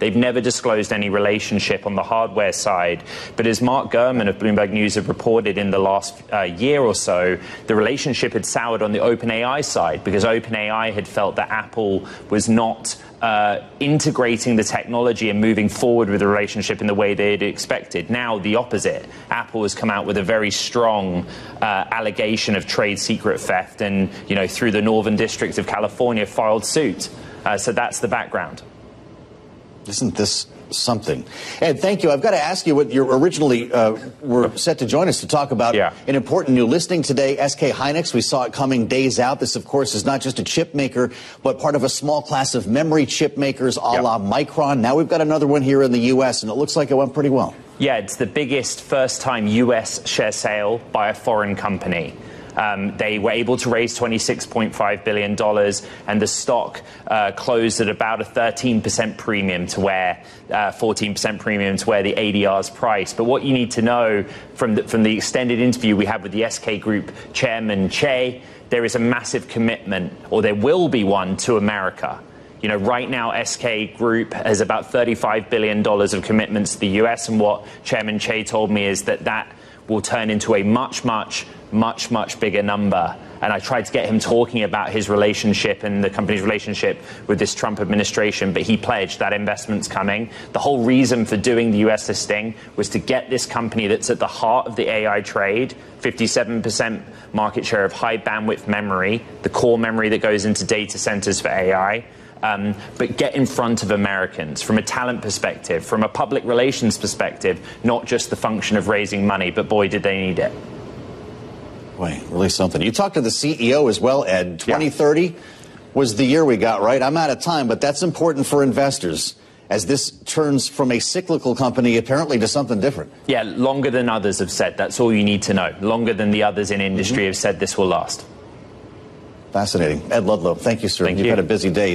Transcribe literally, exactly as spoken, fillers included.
They've never disclosed any relationship on the hardware side. But as Mark Gurman of Bloomberg News have reported in the last uh, year or so, the relationship had soured on the OpenAI side because OpenAI had felt that Apple was not Uh, integrating the technology and moving forward with the relationship in the way they'd expected. Now, the opposite. Apple has come out with a very strong uh, allegation of trade secret theft and, you know, through the Northern District of California, filed suit. Uh, so that's the background. Isn't this something? Ed, thank you. I've got to ask you what you originally uh, were set to join us to talk about. Yeah. An important new listing today, S K Hynix. We saw it coming days out. This, of course, is not just a chip maker, but part of a small class of memory chip makers a yeah. la Micron. Now we've got another one here in the U S, and it looks like it went pretty well. Yeah, it's the biggest first-time U S share sale by a foreign company. Um, they were able to raise twenty-six point five billion dollars, and the stock uh, closed at about a thirteen percent premium to where, uh, fourteen percent premium to where the A D R's price. But what you need to know from the, from the extended interview we had with the S K Group chairman, Che, there is a massive commitment, or there will be one, to America. You know, right now, S K Group has about thirty-five billion dollars of commitments to the U S, and what Chairman Che told me is that that will turn into a much, much, much, much bigger number. And I tried to get him talking about his relationship and the company's relationship with this Trump administration, but he pledged that investment's coming. The whole reason for doing the U S listing was to get this company that's at the heart of the A I trade, fifty-seven percent market share of high bandwidth memory, the core memory that goes into data centers for A I, Um, but get in front of Americans from a talent perspective, from a public relations perspective, not just the function of raising money, but boy, did they need it. Boy, really something. You talked to the C E O as well, Ed. twenty thirty yeah. was the year we got, right? I'm out of time, but that's important for investors as this turns from a cyclical company apparently to something different. Yeah, longer than others have said. That's all you need to know. Longer than the others in industry mm-hmm. have said this will last. Fascinating. Ed Ludlow, thank you, sir. Thank You've you. had a busy day.